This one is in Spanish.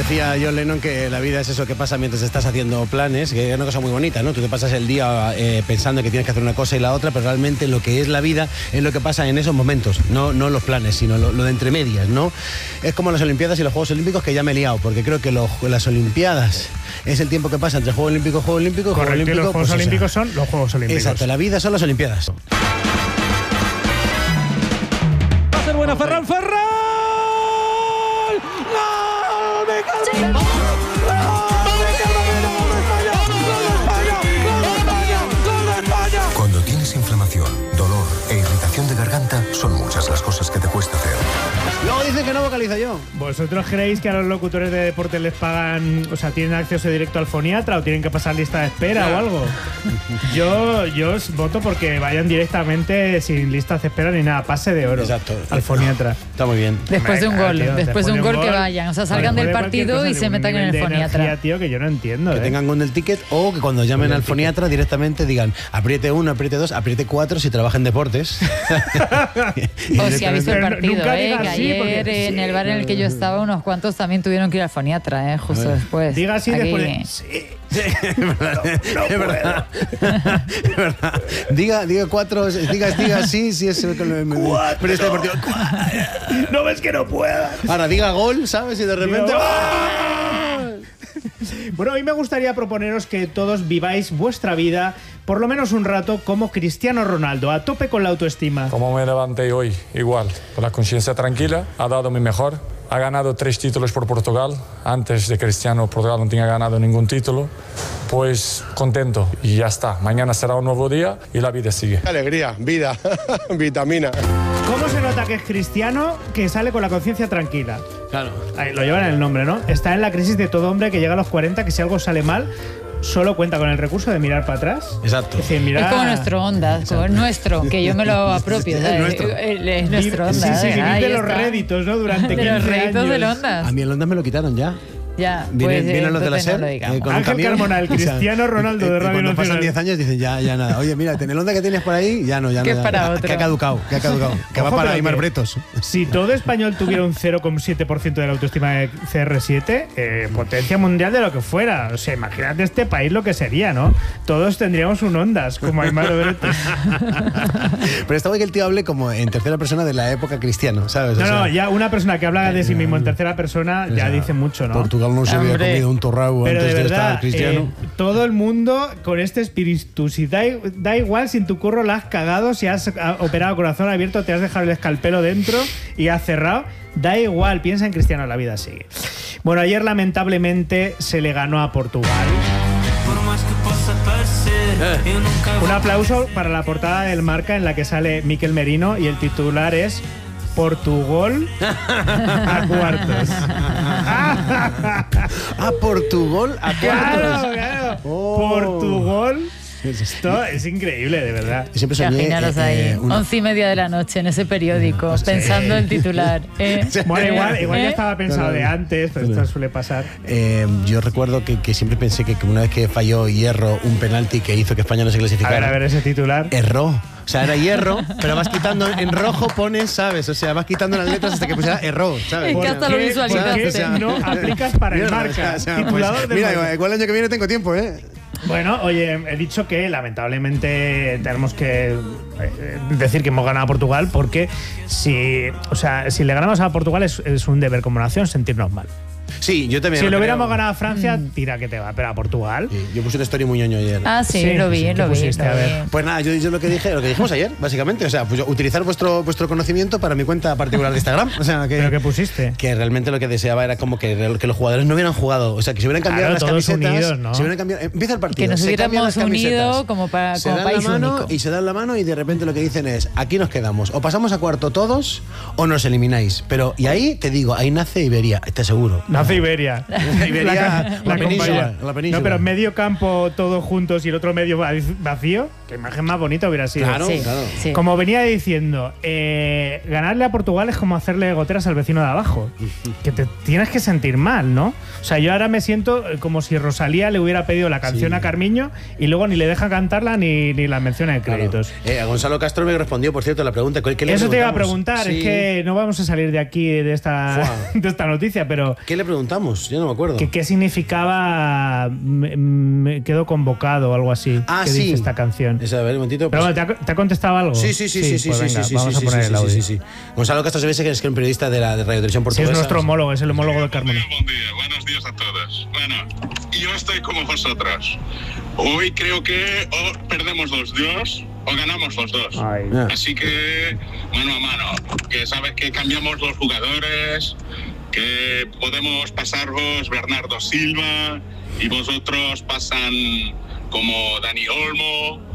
Decía John Lennon que la vida es eso que pasa mientras estás haciendo planes, que es una cosa muy bonita, ¿no? Tú te pasas el día pensando que tienes que hacer una cosa y la otra, pero realmente lo que es la vida es lo que pasa en esos momentos, no los planes, sino lo de entre medias, ¿no? Es como las Olimpiadas y los Juegos Olímpicos, que ya me he liado, porque creo que las Olimpiadas es el tiempo que pasa entre Juego Olímpico y Juego Olímpico. Correcto, Juego Olímpico, y los Juegos Olímpicos son los Juegos Olímpicos. Exacto, la vida son las Olimpiadas. Va a ser buena Ferran. ¡Gol! ¡Me cago! Cuando tienes inflamación, dolor e irritación de garganta, son muchas las cosas que te cuesta hacer. Luego dicen que no vocalizo yo. ¿Vosotros creéis que a los locutores de deporte les pagan, o sea, tienen acceso directo al foniatra o tienen que pasar lista de espera o algo? Yo os voto porque vayan directamente sin listas de espera ni nada, pase de oro. Exacto. Al foniatra. Está muy bien. Después de un gol, Tío, después de un gol que vayan, o sea, salgan del partido y se metan en el foniatra. Energía, tío, que yo no entiendo. Que tengan con el ticket o que cuando llamen al foniatra directamente digan apriete 1, apriete 2, apriete 4 si trabaja en deportes. O si ha visto el partido, nunca que digas sí, ayer en el bar en el que yo estaba unos cuantos también tuvieron que ir al foniatra, justo después. Diga así Aquí. después de, sí. Es verdad. Es verdad. Diga 4, diga sí, sí es pero este deportivo. No ves que no puedas. Ahora diga gol, ¿sabes? Y de repente Bueno, hoy me gustaría proponeros que todos viváis vuestra vida, por lo menos un rato, como Cristiano Ronaldo, a tope con la autoestima. Como me levanté hoy, igual, con la conciencia tranquila, ha dado mi mejor. Ha ganado 3 títulos por Portugal. Antes de Cristiano, Portugal no tenía ganado ningún título. Pues contento y ya está. Mañana será un nuevo día y la vida sigue. Alegría, vida, vitamina. ¿Cómo se nota que es Cristiano que sale con la conciencia tranquila? Claro. Ahí, lo llevan en el nombre, ¿no? Está en la crisis de todo hombre que llega a los 40, que si algo sale mal, solo cuenta con el recurso de mirar para atrás. Exacto. Es decir, mirar... Es como nuestro Ondas, como el nuestro, que yo me lo apropio. Es ¿sabes? nuestro. Es nuestro Ondas. Sí, ahí de los está. réditos, ¿no? Durante 15 De los réditos años. del Ondas. A mí el Ondas me lo quitaron ya. Ya, pues Vienen los de la entonces no SER lo digamos. con un Ángel camión. Carmona, el Cristiano Ronaldo de Radio Cuando pasan Nacional. 10 años dicen ya nada. Oye, mira, en el Onda que tienes por ahí, ya no. Que es para ya, otro. que ha caducado. Que va Ojo, para pero Aymar que Bretos. Si todo español tuviera un 0,7% de la autoestima de CR7, potencia mundial de lo que fuera. O sea, imagínate este país lo que sería, ¿no? Todos tendríamos un Ondas, como Aymar Bretos. Pero está guay que el tío hable como en tercera persona de la época cristiano, ¿sabes? No, ya una persona que habla de sí mismo en tercera persona ya dice mucho, ¿no? Portugal no se había Hombre. comido un torrao Pero antes de de estar verdad, cristiano. todo el mundo con este espíritu, si da igual si en tu curro la has cagado, si has operado corazón abierto, te has dejado el escalpelo dentro y has cerrado, da igual, piensa en Cristiano, la vida sigue. Bueno, ayer lamentablemente se le ganó a Portugal. Un aplauso para la portada del Marca en la que sale Mikel Merino y el titular es Portugal a cuartos. Portugal a cuartos. Claro. Oh. Portugal. Esto es increíble, de verdad. Yo siempre soñé, Imaginaros ahí, 11:30 de la noche en ese periódico, pensando el titular. Bueno, igual ya estaba pensado de antes, pero esto suele pasar. Yo recuerdo que siempre pensé que una vez que falló Hierro un penalti que hizo que España no se clasificara. A ver ese titular. Erró. O sea, era Hierro, pero vas quitando en rojo pones, ¿sabes? O sea, vas quitando las letras hasta que pusiera erró, ¿sabes? Es que hasta lo visualizaste. O sea, no aplicas para el Mierda, Marca. o sea, Titulador pues, del mira, Marca. igual el año que viene tengo tiempo, ¿eh? Bueno, oye, he dicho que lamentablemente tenemos que decir que hemos ganado a Portugal porque si le ganamos a Portugal es un deber como nación sentirnos mal. Sí, yo también. Si lo creo. hubiéramos ganado a Francia, tira que te va, pero a Portugal. Sí, yo puse una story muy ñoño ayer. Ah, sí, lo vi, ¿qué lo vi. pusiste? A ver. Pues nada, yo lo que dijimos ayer, básicamente. O sea, pues utilizar vuestro conocimiento para mi cuenta particular de Instagram. O sea, ¿Pero qué pusiste? que realmente lo que deseaba era como que los jugadores no hubieran jugado. O sea, que se hubieran cambiado Claro, las todos camisetas. unidos, ¿no? Se hubieran cambiado, empieza el partido. Que nos se cambian hubiéramos las camisetas, unido como se como dan país la mano único. y se dan la mano y de repente lo que dicen es, aquí nos quedamos. O pasamos a cuarto todos o nos elimináis. Pero, y ahí te digo, ahí nace Iberia, te aseguro. Nace Iberia. Iberia, la península, compañía. la península. No, pero medio campo todos juntos y el otro medio vacío. qué imagen más bonita hubiera sido. Claro, Sí, claro. sí. Como venía diciendo, ganarle a Portugal es como hacerle goteras al vecino de abajo. Que te tienes que sentir mal, ¿no? O sea, yo ahora me siento como si Rosalía le hubiera pedido la canción Sí. a Carmiño y luego ni le deja cantarla ni la menciona en créditos. A Gonzalo Castro me respondió, por cierto, la pregunta. ¿Qué le Eso te iba a preguntamos? preguntar, Sí. es que no vamos a salir de aquí de esta noticia, pero ¿Qué le preguntamos? Yo no me acuerdo. ¿qué significaba me quedo convocado o algo así? Ah, que sí. dice esta canción. Esa, a ver, un momentito. Pero pues- bueno, ¿te ha contestado algo? Sí, sí, sí, sí, sí, pues sí, venga, sí, vamos sí, a poner sí, el audio. sí, sí. Gonzalo Castro se ve que es un periodista de la Radio Televisión Sí, Portuguesa. es nuestro homólogo, es el homólogo de Carmona. Buen día, buenos días a todos. Bueno, yo estoy como vosotros. Hoy creo que o perdemos los dos o ganamos los dos. Ay. Ah. Así que mano a mano, que sabes que cambiamos los jugadores, que podemos pasaros Bernardo Silva y vosotros pasan como Dani Olmo